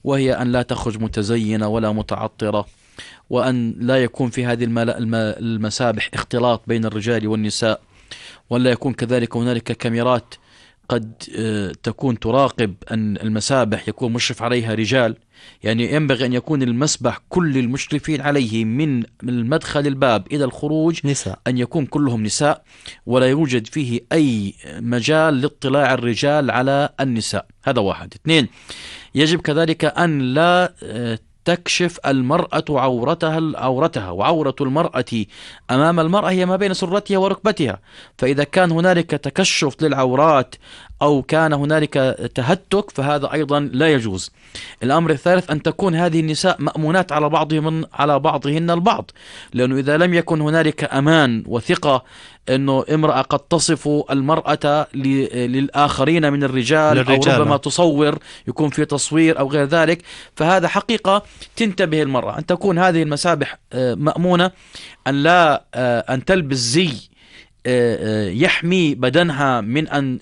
وهي أن لا تخرج متزينة ولا متعطرة، وأن لا يكون في هذه المسابح اختلاط بين الرجال والنساء، ولا يكون كذلك هنالك كاميرات قد تكون تراقب أن المسابح يكون مشرف عليها رجال. يعني ينبغي أن يكون المسبح كل المشرفين عليه من المدخل الباب إلى الخروج نساء، أن يكون كلهم نساء، ولا يوجد فيه أي مجال لاطلاع الرجال على النساء. هذا واحد. اثنين، يجب كذلك أن لا تكشف المرأة عورتها، وعورة المرأة أمام المرأة هي ما بين سرتها وركبتها، فإذا كان هنالك تكشف للعورات أو كان هنالك تهتك فهذا أيضا لا يجوز. الأمر الثالث أن تكون هذه النساء مأمونات على بعضهن البعض، لأنه إذا لم يكن هنالك أمان وثقة أنه امرأة قد تصف المرأة للآخرين من الرجال أو ربما تصور، يكون في تصوير أو غير ذلك، فهذا حقيقة تنتبه المرأة أن تكون هذه المسابح مأمونة، أن تلبس زي يحمي بدنها من أن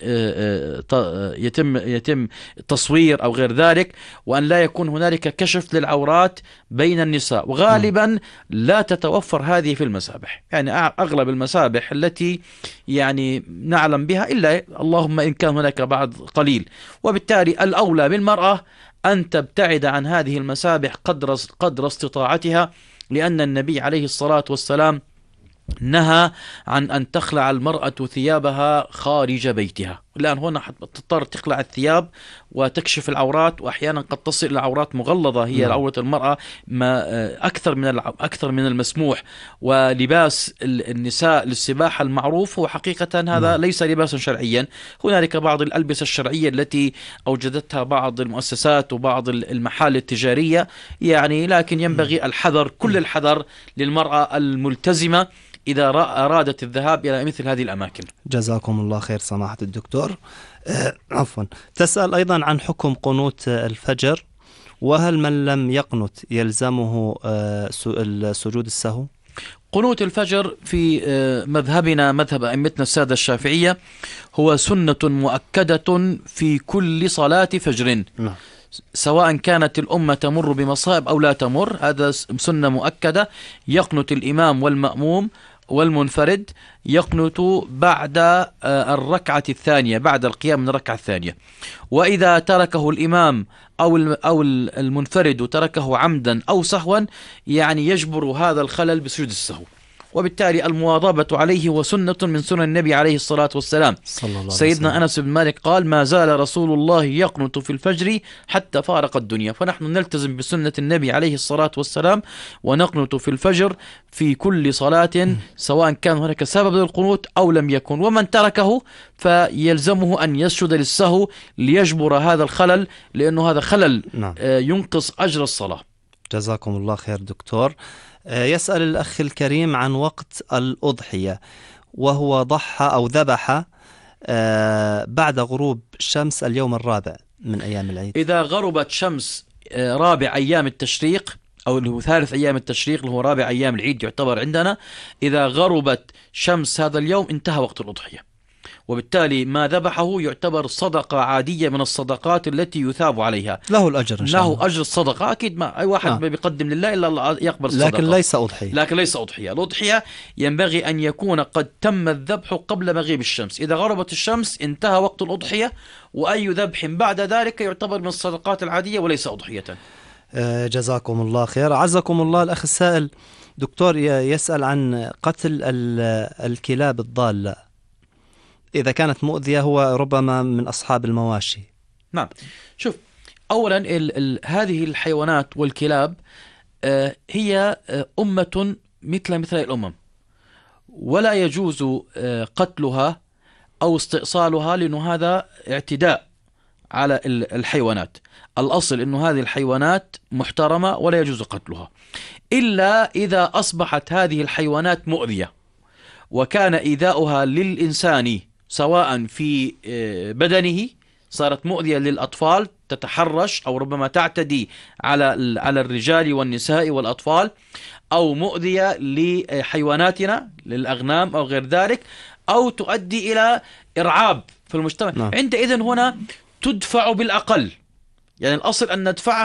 يتم تصوير أو غير ذلك، وأن لا يكون هنالك كشف للعورات بين النساء. وغالبا لا تتوفر هذه في المسابح، يعني أغلب المسابح التي يعني نعلم بها، إلا اللهم إن كان هناك بعض قليل. وبالتالي الأولى بالمرأة أن تبتعد عن هذه المسابح قدر استطاعتها، لأن النبي عليه الصلاة والسلام نهى عن أن تخلع المرأة ثيابها خارج بيتها، لأن هنا تضطر تخلع الثياب وتكشف العورات، وأحيانا قد تصل إلى عورات مغلظة هي عورة المرأة أكثر من المسموح. ولباس النساء للسباحة المعروف هو حقيقة هذا ليس لباسا شرعيا. هنالك بعض الألبسة الشرعية التي أوجدتها بعض المؤسسات وبعض المحال التجارية، يعني لكن ينبغي الحذر، كل الحذر للمرأة الملتزمة إذا أرادت الذهاب إلى مثل هذه الأماكن. جزاكم الله خير سماحة الدكتور. عفوا، تسأل أيضا عن حكم قنوت الفجر، وهل من لم يقنت يلزمه سجود السهو؟ قنوت الفجر في مذهبنا، مذهب أئمتنا السادة الشافعية، هو سنة مؤكدة في كل صلاة فجر، سواء كانت الأمة تمر بمصائب أو لا تمر، هذا سنة مؤكدة. يقنت الإمام والمأموم والمنفرد، يقنت بعد الركعة الثانية، بعد القيام من الركعة الثانية. وإذا تركه الإمام أو المنفرد تركه عمدا أو سهوا، يعني يجبر هذا الخلل بسجود السهو. وبالتالي المواظبة عليه وسنة من سنن النبي عليه الصلاة والسلام. سيدنا أنس بن مالك قال: ما زال رسول الله يقنط في الفجر حتى فارق الدنيا. فنحن نلتزم بسنة النبي عليه الصلاة والسلام ونقنط في الفجر في كل صلاة، سواء كان هناك سبب للقنوت أو لم يكن. ومن تركه فيلزمه أن يسجد للسهو ليجبر هذا الخلل، لأنه هذا خلل ينقص أجر الصلاة. جزاكم الله خير دكتور. يسأل الأخ الكريم عن وقت الأضحية، وهو ضحى أو ذبح بعد غروب الشمس اليوم الرابع من أيام العيد. إذا غربت شمس رابع أيام التشريق، أو اللي هو ثالث أيام التشريق اللي هو رابع أيام العيد يعتبر عندنا، إذا غربت شمس هذا اليوم انتهى وقت الأضحية، وبالتالي ما ذبحه يعتبر صدقة عادية من الصدقات التي يثاب عليها، له الأجر إن شاء الله، له أجر الصدقة. أكيد ما أي واحد بيقدم لله إلا الله يقبل الصدقة، لكن ليس أضحية. الأضحية ينبغي أن يكون قد تم الذبح قبل مغيب الشمس. إذا غربت الشمس انتهى وقت الأضحية، وأي ذبح بعد ذلك يعتبر من الصدقات العادية وليس أضحية. جزاكم الله خير. عزكم الله. الأخ السائل دكتور يسأل عن قتل الكلاب الضالة إذا كانت مؤذية، هو ربما من أصحاب المواشي. نعم، شوف، أولا هذه الحيوانات والكلاب هي أمة مثل الأمم، ولا يجوز قتلها أو استئصالها، لأنه هذا اعتداء على الحيوانات. الأصل أنه هذه الحيوانات محترمة ولا يجوز قتلها، إلا إذا أصبحت هذه الحيوانات مؤذية، وكان إيذاؤها للإنسان سواء في بدنه، صارت مؤذية للأطفال تتحرش أو ربما تعتدي على الرجال والنساء والأطفال، أو مؤذية لحيواناتنا للأغنام أو غير ذلك، أو تؤدي إلى إرعاب في المجتمع. عندئذ هنا تدفع بالأقل، يعني الأصل أن ندفع